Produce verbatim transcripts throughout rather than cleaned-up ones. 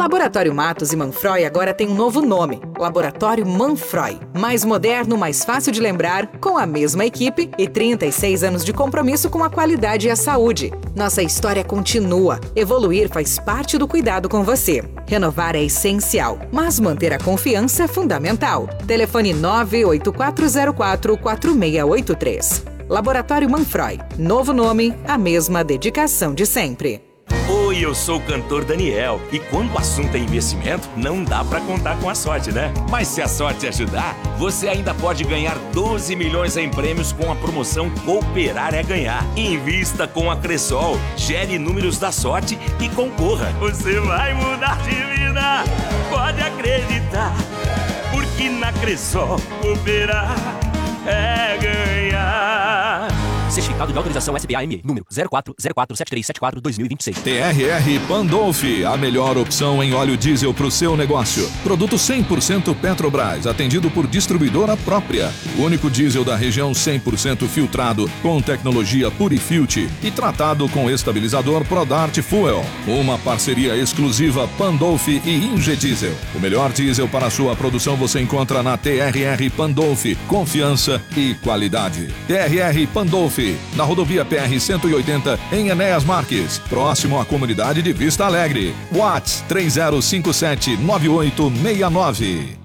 Laboratório Matos e Manfroy agora tem um novo nome, Laboratório Manfroy. Mais moderno, mais fácil de lembrar, com a mesma equipe e trinta e seis anos de compromisso com a qualidade e a saúde. Nossa história continua. Evoluir faz parte do cuidado com você. Renovar é essencial, mas manter a confiança é fundamental. Telefone nove oito quatro zero quatro quatro seis oito três. Laboratório Manfroy. Novo nome, a mesma dedicação de sempre. Oi, eu sou o cantor Daniel. E quando o assunto é investimento, não dá pra contar com a sorte, né? Mas se a sorte ajudar, você ainda pode ganhar doze milhões em prêmios com a promoção Cooperar é Ganhar. Invista com a Cressol, gere números da sorte e concorra. Você vai mudar de vida, pode acreditar. Porque na Cressol, cooperar é ganhar. Certificado de autorização S B A M E, número zero quatro zero quatro sete três sete quatro barra dois mil e vinte e seis. T R R Pandolfi, a melhor opção em óleo diesel para o seu negócio. Produto cem por cento Petrobras, atendido por distribuidora própria. O único diesel da região cem por cento filtrado, com tecnologia Purifilt e tratado com estabilizador Prodart Fuel. Uma parceria exclusiva Pandolfi e Ingediesel. O melhor diesel para a sua produção você encontra na T R R Pandolfi. Confiança e qualidade. T R R Pandolfi, na rodovia P R cento e oitenta, em Enéas Marques, próximo à comunidade de Vista Alegre. WhatsApp três zero cinco sete nove oito seis nove.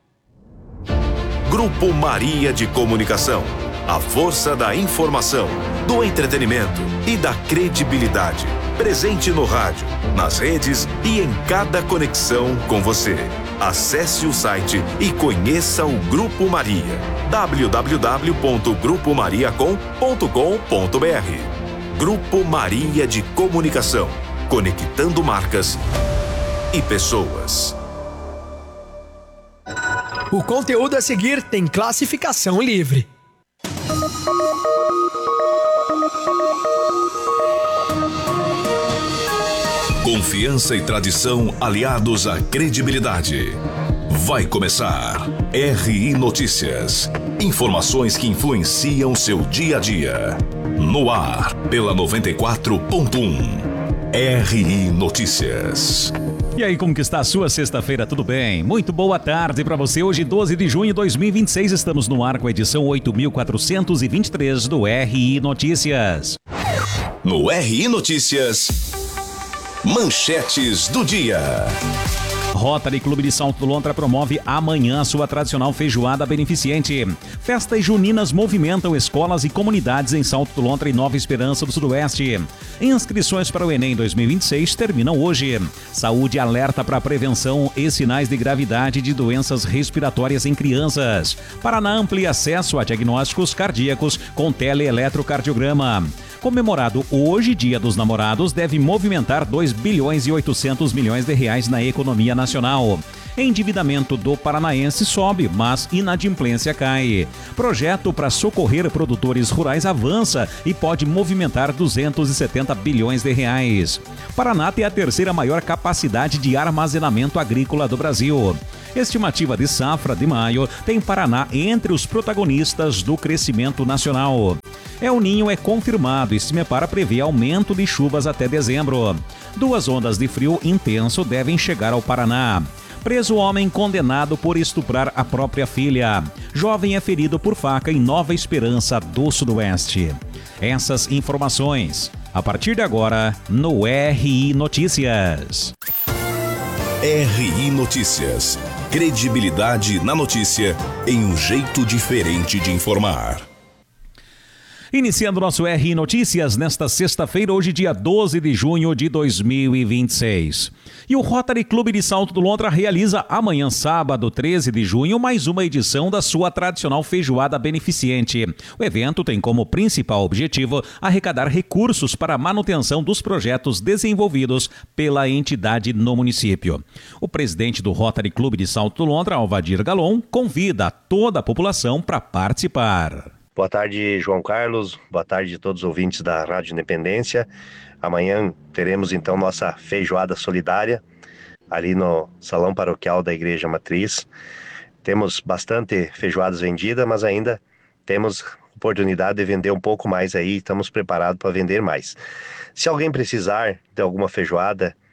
Grupo Maria de Comunicação. A força da informação, do entretenimento e da credibilidade. Presente no rádio, nas redes e em cada conexão com você. Acesse o site e conheça o Grupo Maria. w w w ponto grupo maria com ponto com ponto b r. Grupo Maria de Comunicação. Conectando marcas e pessoas. O conteúdo a seguir tem classificação livre. Confiança e tradição aliados à credibilidade. Vai começar R I Notícias. Informações que influenciam seu dia a dia. No ar, pela noventa e quatro ponto um. R I Notícias. E aí, como que está a sua sexta-feira? Tudo bem? Muito boa tarde para você. Hoje, doze de junho de dois mil e vinte e seis, estamos no ar com a edição oito mil quatrocentos e vinte e três do R I Notícias. No R I Notícias, manchetes do dia. Rotary Clube de Salto do Lontra promove amanhã sua tradicional feijoada beneficente. Festas juninas movimentam escolas e comunidades em Salto do Lontra e Nova Esperança do Sudoeste. Inscrições para o Enem dois mil e vinte e seis terminam hoje. Saúde alerta para prevenção e sinais de gravidade de doenças respiratórias em crianças. Paraná amplia acesso a diagnósticos cardíacos com teleeletrocardiograma. Comemorado hoje, Dia dos Namorados, deve movimentar dois bilhões e oitocentos milhões de reais na economia nacional. Endividamento do paranaense sobe, mas inadimplência cai. Projeto para socorrer produtores rurais avança e pode movimentar duzentos e setenta bilhões de reais. Paraná tem a terceira maior capacidade de armazenamento agrícola do Brasil. Estimativa de safra de maio tem Paraná entre os protagonistas do crescimento nacional. El Ninho é confirmado e Cimepar prevê aumento de chuvas até dezembro. Duas ondas de frio intenso devem chegar ao Paraná. Preso homem condenado por estuprar a própria filha. Jovem é ferido por faca em Nova Esperança do Sudoeste. Essas informações, a partir de agora, no R I Notícias. R I Notícias. Credibilidade na notícia em um jeito diferente de informar. Iniciando nosso R I Notícias nesta sexta-feira, hoje dia doze de junho de dois mil e vinte e seis. E o Rotary Clube de Salto do Lontra realiza amanhã, sábado, treze de junho, mais uma edição da sua tradicional feijoada beneficente. O evento tem como principal objetivo arrecadar recursos para a manutenção dos projetos desenvolvidos pela entidade no município. O presidente do Rotary Clube de Salto do Lontra, Alvadir Galon, convida toda a população para participar. Boa tarde, João Carlos. Boa tarde a todos os ouvintes da Rádio Independência. Amanhã teremos então nossa feijoada solidária ali no Salão Paroquial da Igreja Matriz. Temos bastante feijoadas vendidas, mas ainda temos oportunidade de vender um pouco mais aí. Estamos preparados para vender mais. Se alguém precisar de alguma feijoada,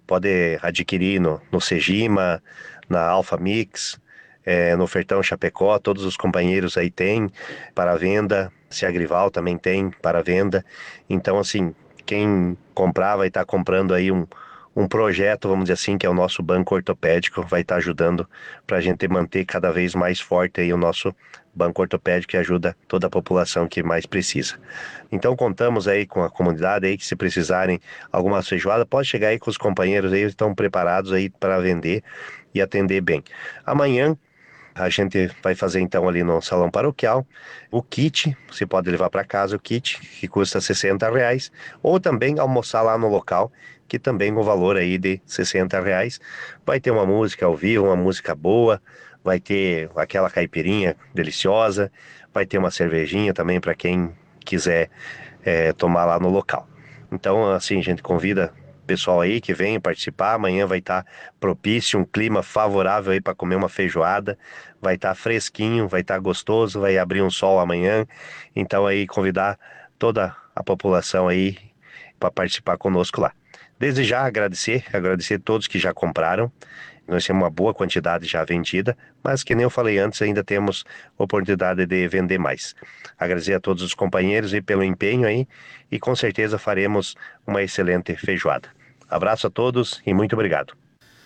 pode adquirir no, no Sejima, na Alfa Mix, é, no Ofertão Chapecó, todos os companheiros aí têm para venda, Se Agrival também tem para venda. Então, assim, quem comprar vai estar comprando aí um, um projeto, vamos dizer assim, que é o nosso banco ortopédico, vai estar ajudando para a gente manter cada vez mais forte aí o nosso banco ortopédico, que ajuda toda a população que mais precisa. Então contamos aí com a comunidade aí, que se precisarem alguma feijoada, pode chegar aí com os companheiros aí, estão preparados aí para vender e atender bem. Amanhã a gente vai fazer então ali no salão paroquial o kit, você pode levar para casa o kit, que custa sessenta reais, ou também almoçar lá no local, que também com o valor aí de sessenta reais. Vai ter uma música ao vivo, uma música boa, vai ter aquela caipirinha deliciosa, vai ter uma cervejinha também para quem quiser é, tomar lá no local. Então, assim, a gente convida o pessoal aí que vem participar. Amanhã vai estar propício, um clima favorável aí para comer uma feijoada, vai estar fresquinho, vai estar gostoso, vai abrir um sol amanhã. Então aí convidar toda a população aí para participar conosco lá. Desde já agradecer, agradecer a todos que já compraram. Nós temos uma boa quantidade já vendida, mas que nem eu falei antes, ainda temos oportunidade de vender mais. Agradecer a todos os companheiros aí pelo empenho aí, e com certeza faremos uma excelente feijoada. Abraço a todos e muito obrigado.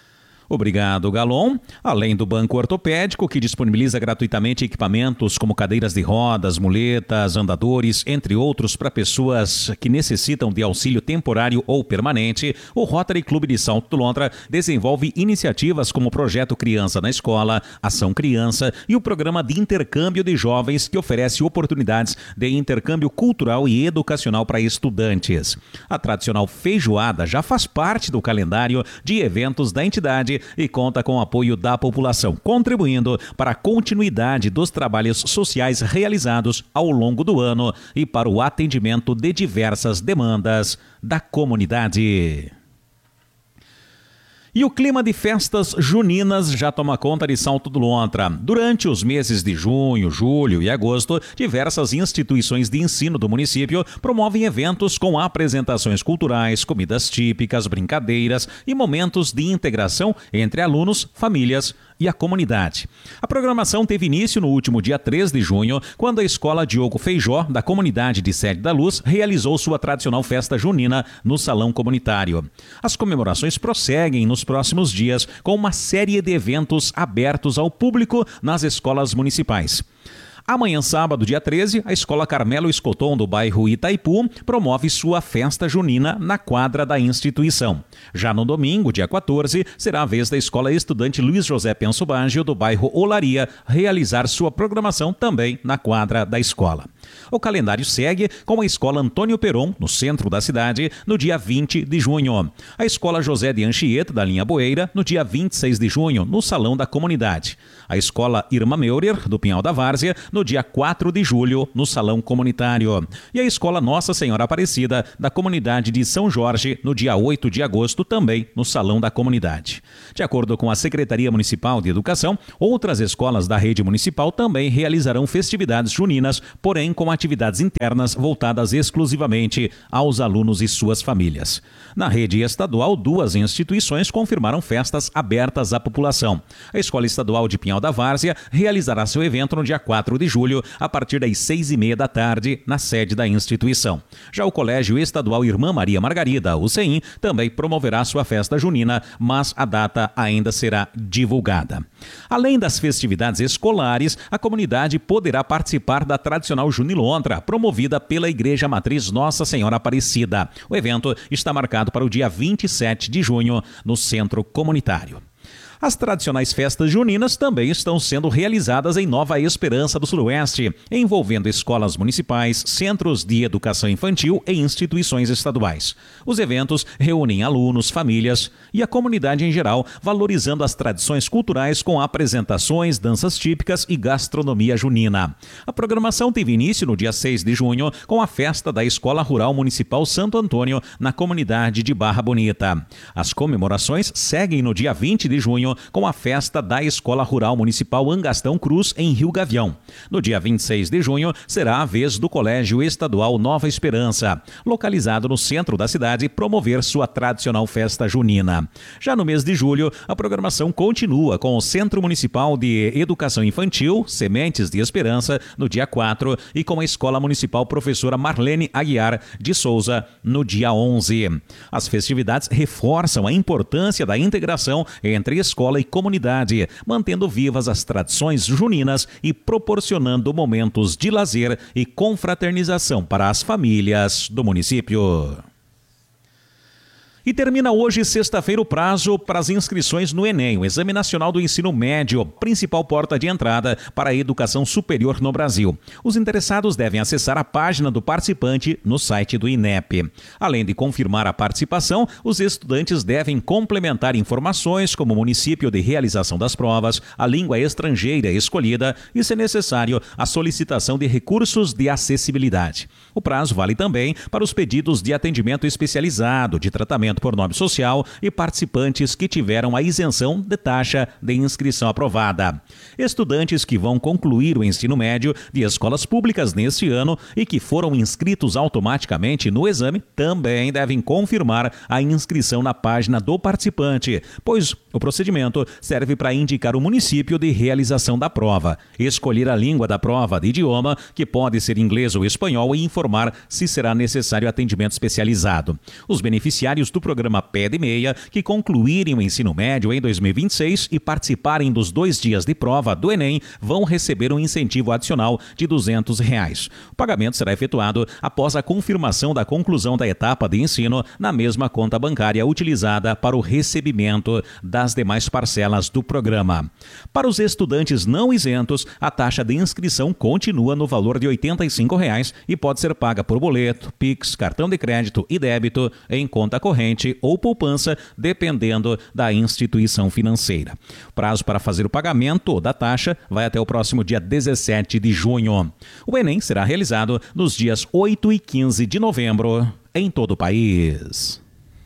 Obrigado, Galon. Além do banco ortopédico, que disponibiliza gratuitamente equipamentos como cadeiras de rodas, muletas, andadores, entre outros, para pessoas que necessitam de auxílio temporário ou permanente, o Rotary Clube de Salto do Lontra desenvolve iniciativas como o Projeto Criança na Escola, Ação Criança e o Programa de Intercâmbio de Jovens, que oferece oportunidades de intercâmbio cultural e educacional para estudantes. A tradicional feijoada já faz parte do calendário de eventos da entidade e conta com o apoio da população, contribuindo para a continuidade dos trabalhos sociais realizados ao longo do ano e para o atendimento de diversas demandas da comunidade. E o clima de festas juninas já toma conta de Salto do Lontra. Durante os meses de junho, julho e agosto, diversas instituições de ensino do município promovem eventos com apresentações culturais, comidas típicas, brincadeiras e momentos de integração entre alunos, famílias e a comunidade. A programação teve início no último dia três de junho, quando a Escola Diogo Feijó, da comunidade de Sede da Luz, realizou sua tradicional festa junina no Salão Comunitário. As comemorações prosseguem nos próximos dias com uma série de eventos abertos ao público nas escolas municipais. Amanhã, sábado, dia treze, a Escola Carmelo Escoton, do bairro Itaipu, promove sua festa junina na quadra da instituição. Já no domingo, dia quatorze, será a vez da Escola Estudante Luiz José Penso Baggio, do bairro Olaria, realizar sua programação também na quadra da escola. O calendário segue com a Escola Antônio Peron, no centro da cidade, no dia vinte de junho. A Escola José de Anchieta, da linha Boeira, no dia vinte e seis de junho, no Salão da Comunidade. A Escola Irma Meurer, do Pinhal da Várzea, no dia quatro de julho, no Salão Comunitário. E a Escola Nossa Senhora Aparecida, da comunidade de São Jorge, no dia oito de agosto, também no Salão da Comunidade. De acordo com a Secretaria Municipal de Educação, outras escolas da rede municipal também realizarão festividades juninas, porém com atividades internas voltadas exclusivamente aos alunos e suas famílias. Na rede estadual, duas instituições confirmaram festas abertas à população. A Escola Estadual de Pinhal da Várzea realizará seu evento no dia quatro de julho, a partir das seis e meia da tarde, na sede da instituição. Já o Colégio Estadual Irmã Maria Margarida, o C E I M, também promoverá sua festa junina, mas a data ainda será divulgada. Além das festividades escolares, a comunidade poderá participar da tradicional Junilontra, promovida pela Igreja Matriz Nossa Senhora Aparecida. O evento está marcado para o dia vinte e sete de junho, no Centro Comunitário. As tradicionais festas juninas também estão sendo realizadas em Nova Esperança do Sudoeste, envolvendo escolas municipais, centros de educação infantil e instituições estaduais. Os eventos reúnem alunos, famílias e a comunidade em geral, valorizando as tradições culturais com apresentações, danças típicas e gastronomia junina. A programação teve início no dia seis de junho com a festa da Escola Rural Municipal Santo Antônio, na comunidade de Barra Bonita. As comemorações seguem no dia vinte de junho junho, com a festa da Escola Rural Municipal Angastão Cruz, em Rio Gavião. No dia vinte e seis de junho, será a vez do Colégio Estadual Nova Esperança, localizado no centro da cidade, promover sua tradicional festa junina. Já no mês de julho, a programação continua com o Centro Municipal de Educação Infantil, Sementes de Esperança, no dia quatro, e com a Escola Municipal Professora Marlene Aguiar de Souza, no dia onze. As festividades reforçam a importância da integração entre escola e comunidade, mantendo vivas as tradições juninas e proporcionando momentos de lazer e confraternização para as famílias do município. E termina hoje, sexta-feira, o prazo para as inscrições no Enem, o Exame Nacional do Ensino Médio, principal porta de entrada para a educação superior no Brasil. Os interessados devem acessar a página do participante no site do INEP. Além de confirmar a participação, os estudantes devem complementar informações como o município de realização das provas, a língua estrangeira escolhida e, se necessário, a solicitação de recursos de acessibilidade. O prazo vale também para os pedidos de atendimento especializado, de tratamento por nome social e participantes que tiveram a isenção de taxa de inscrição aprovada. Estudantes que vão concluir o ensino médio de escolas públicas neste ano e que foram inscritos automaticamente no exame também devem confirmar a inscrição na página do participante, pois o procedimento serve para indicar o município de realização da prova, escolher a língua da prova de idioma, que pode ser inglês ou espanhol, e informar se será necessário atendimento especializado. Os beneficiários do programa Pé de Meia, que concluírem o ensino médio em dois mil e vinte e seis e participarem dos dois dias de prova do Enem, vão receber um incentivo adicional de duzentos reais. O pagamento será efetuado após a confirmação da conclusão da etapa de ensino na mesma conta bancária utilizada para o recebimento das demais parcelas do programa. Para os estudantes não isentos, a taxa de inscrição continua no valor de oitenta e cinco reais e pode ser paga por boleto, Pix, cartão de crédito e débito, em conta corrente ou poupança, dependendo da instituição financeira. O prazo para fazer o pagamento da taxa vai até o próximo dia dezessete de junho. O Enem será realizado nos dias oito e quinze de novembro em todo o país.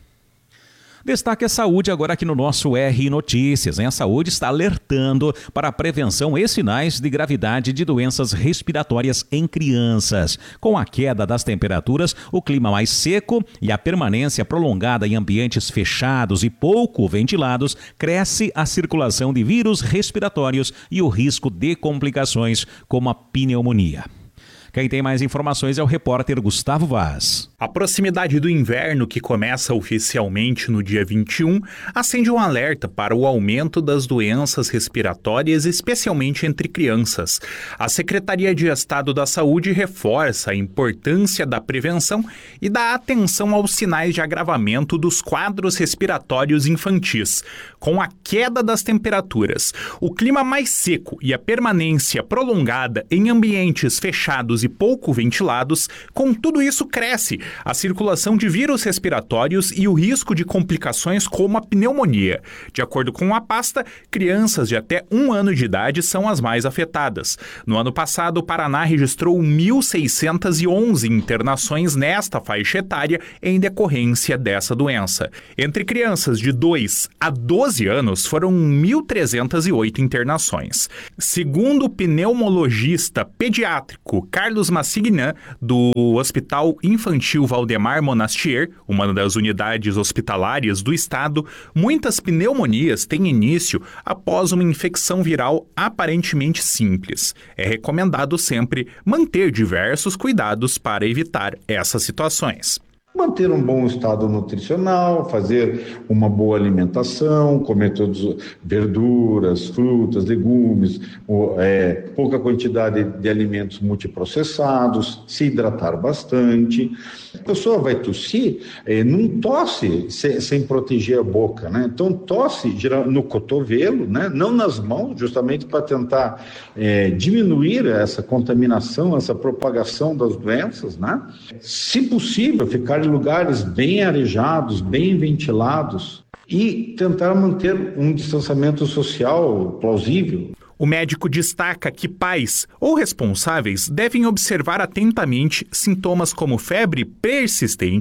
Destaque a saúde agora aqui no nosso R Notícias. A saúde está alertando para a prevenção e sinais de gravidade de doenças respiratórias em crianças. Com a queda das temperaturas, o clima mais seco e a permanência prolongada em ambientes fechados e pouco ventilados, cresce a circulação de vírus respiratórios e o risco de complicações como a pneumonia. Quem tem mais informações é o repórter Gustavo Vaz. A proximidade do inverno, que começa oficialmente no dia vinte e um, acende um alerta para o aumento das doenças respiratórias, especialmente entre crianças. A Secretaria de Estado da Saúde reforça a importância da prevenção e da atenção aos sinais de agravamento dos quadros respiratórios infantis. Com a queda das temperaturas, o clima mais seco e a permanência prolongada em ambientes fechados e pouco ventilados, com tudo isso cresce a circulação de vírus respiratórios e o risco de complicações como a pneumonia. De acordo com a pasta, crianças de até um ano de idade são as mais afetadas. No ano passado, o Paraná registrou mil seiscentas e onze internações nesta faixa etária em decorrência dessa doença. Entre crianças de dois a doze anos, foram mil trezentas e oito internações. Segundo o pneumologista pediátrico Carlos Massignan, do Hospital Infantil Valdemar Monastier, uma das unidades hospitalares do estado, muitas pneumonias têm início após uma infecção viral aparentemente simples. É recomendado sempre manter diversos cuidados para evitar essas situações. Manter um bom estado nutricional, fazer uma boa alimentação, comer todas verduras, frutas, legumes, é, pouca quantidade de alimentos multiprocessados, se hidratar bastante. A pessoa vai tossir, é, não tosse sem, sem proteger a boca, né? Então tosse no cotovelo, né? Não nas mãos, justamente para tentar é, diminuir essa contaminação, essa propagação das doenças, né? Se possível, ficar em lugares bem arejados, bem ventilados e tentar manter um distanciamento social plausível. O médico destaca que pais ou responsáveis devem observar atentamente sintomas como febre persistente,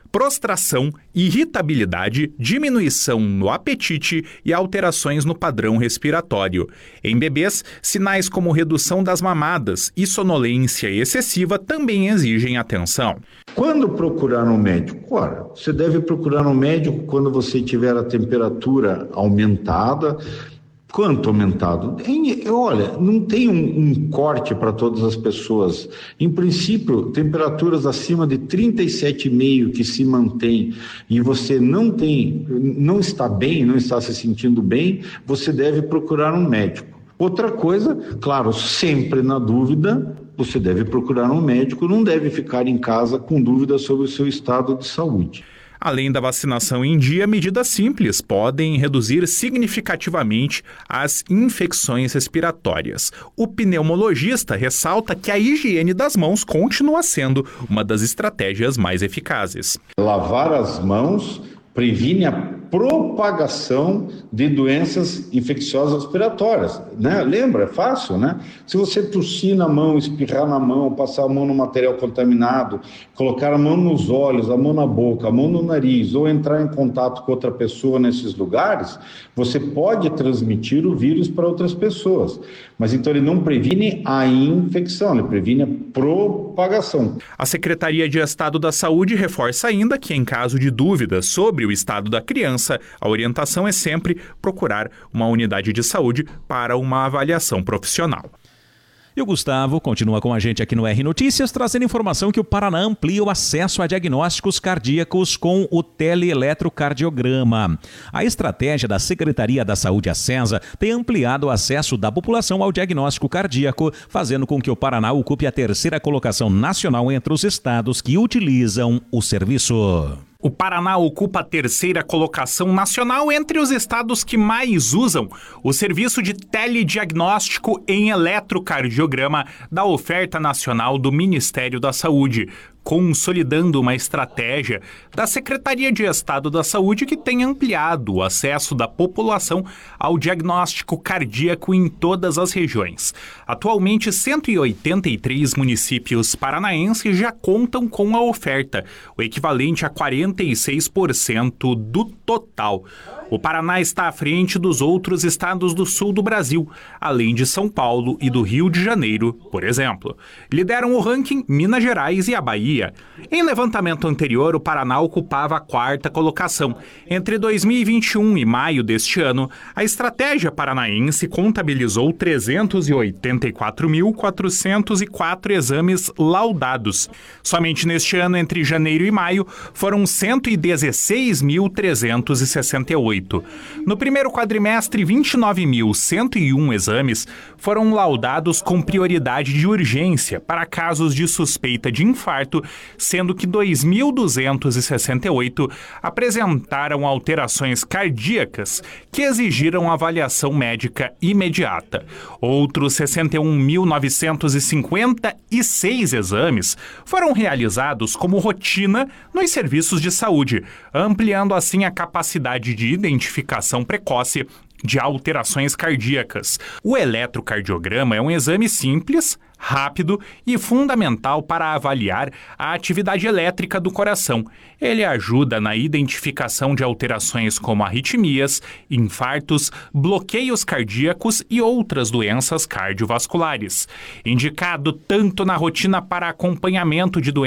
prostração, irritabilidade, diminuição no apetite e alterações no padrão respiratório. Em bebês, sinais como redução das mamadas e sonolência excessiva também exigem atenção. Quando procurar um médico? Ora, você deve procurar um médico quando você tiver a temperatura aumentada. Quanto aumentado? Em, olha, não tem um, um corte para todas as pessoas. Em princípio, temperaturas acima de trinta e sete vírgula cinco que se mantém e você não tem, não está bem, não está se sentindo bem, você deve procurar um médico. Outra coisa, claro, sempre na dúvida, você deve procurar um médico, não deve ficar em casa com dúvidas sobre o seu estado de saúde. Além da vacinação em dia, medidas simples podem reduzir significativamente as infecções respiratórias. O pneumologista ressalta que a higiene das mãos continua sendo uma das estratégias mais eficazes. Lavar as mãos previne a propagação de doenças infecciosas respiratórias, né? Lembra? É fácil, né? Se você tossir na mão, espirrar na mão, passar a mão no material contaminado, colocar a mão nos olhos, a mão na boca, a mão no nariz, ou entrar em contato com outra pessoa nesses lugares, você pode transmitir o vírus para outras pessoas. Mas então ele não previne a infecção, ele previne a propagação. A Secretaria de Estado da Saúde reforça ainda que, em caso de dúvidas sobre o estado da criança, a orientação é sempre procurar uma unidade de saúde para uma avaliação profissional. E o Gustavo continua com a gente aqui no R Notícias, trazendo informação que o Paraná amplia o acesso a diagnósticos cardíacos com o teleeletrocardiograma. A estratégia da Secretaria da Saúde, a SENSA, tem ampliado o acesso da população ao diagnóstico cardíaco, fazendo com que o Paraná ocupe a terceira colocação nacional entre os estados que utilizam o serviço. O Paraná ocupa a terceira colocação nacional entre os estados que mais usam o serviço de telediagnóstico em eletrocardiograma da oferta nacional do Ministério da Saúde, consolidando uma estratégia da Secretaria de Estado da Saúde que tem ampliado o acesso da população ao diagnóstico cardíaco em todas as regiões. Atualmente, cento e oitenta e três municípios paranaenses já contam com a oferta, o equivalente a quarenta e seis por cento do total. O Paraná está à frente dos outros estados do sul do Brasil, além de São Paulo e do Rio de Janeiro, por exemplo. Lideram o ranking Minas Gerais e a Bahia. Em levantamento anterior, o Paraná ocupava a quarta colocação. Entre dois mil e vinte e um e maio deste ano, a estratégia paranaense contabilizou trezentos e oitenta e quatro mil, quatrocentos e quatro exames laudados. Somente neste ano, entre janeiro e maio, foram cento e dezesseis mil, trezentos e sessenta e oito. No primeiro quadrimestre, vinte e nove mil, cento e um exames foram laudados com prioridade de urgência para casos de suspeita de infarto, sendo que dois mil duzentos e sessenta e oito apresentaram alterações cardíacas que exigiram avaliação médica imediata. Outros sessenta e um mil, novecentos e cinquenta e seis exames foram realizados como rotina nos serviços de saúde, ampliando assim a capacidade de identificação precoce de alterações cardíacas. O eletrocardiograma é um exame simples, rápido e fundamental para avaliar a atividade elétrica do coração. Ele ajuda na identificação de alterações como arritmias, infartos, bloqueios cardíacos e outras doenças cardiovasculares. Indicado tanto na rotina para acompanhamento de doenças